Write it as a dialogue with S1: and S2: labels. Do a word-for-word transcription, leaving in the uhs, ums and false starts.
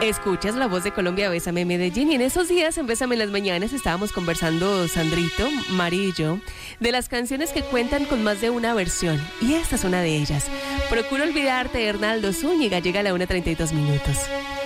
S1: Escuchas La Voz de Colombia, Bésame Medellín. Y en esos días, en Bésame en las Mañanas, estábamos conversando, Sandrito, Mari y yo, de las canciones que cuentan con más de una versión. Y esta es una de ellas. Procura olvidarte, de Hernaldo Zúñiga. Llega a la una treinta y dos minutos.